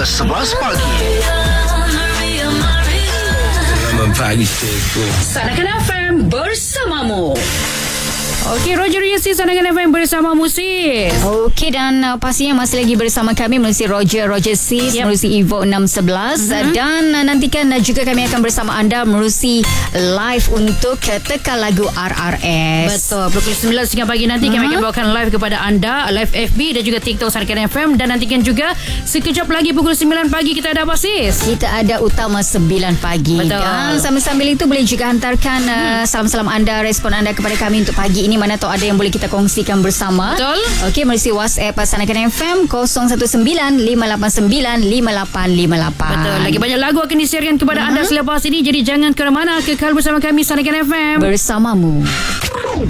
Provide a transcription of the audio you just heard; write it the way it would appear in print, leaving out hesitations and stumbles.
hingga 11 pagi. Selamat pagi, cikgu. Sanakan FM bersamamu. Okey, Roger Yesi, Sanakan FM bersama Musis. Okey, dan pastinya masih lagi bersama kami melalui Roger Sis, melalui Evo 611 dan nantikan juga kami akan bersama anda melalui live untuk Teka Lagu RRS. Betul, pukul 9 pagi nanti kami akan bawakan live kepada anda, live FB dan juga TikTok Sanakan FM, dan nantikan juga sekejap lagi pukul 9 pagi kita ada apa, Sis? Kita ada Utama 9 pagi. Betul. Dan sambil-sambil itu boleh juga hantarkan salam-salam anda, respon anda kepada kami untuk pagi ini. Mana tahu ada yang boleh kita kongsikan bersama. Betul. Okey, melalui WhatsApp Sanakan FM 019-589-5858. Betul, lagi banyak lagu akan disiarkan kepada anda selepas ini. Jadi jangan ke mana-mana, kekal bersama kami Sanakan FM bersamamu.